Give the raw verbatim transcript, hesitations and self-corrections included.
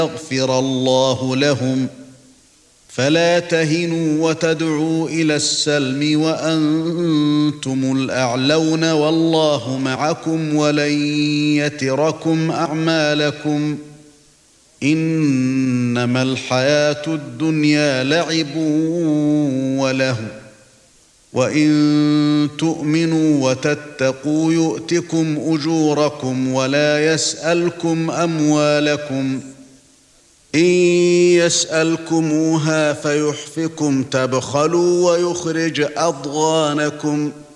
يغفر الله لهم فلا تهنوا وتدعوا إلى السلم وأنتم الأعلون والله معكم ولن يتركم أعمالكم إنما الحياة الدنيا لعب ولهو وإن تؤمنوا وتتقوا يؤتكم أجوركم ولا يسألكم أموالكم إن يسألكموها فيحفكم تبخلوا ويخرج أضغانكم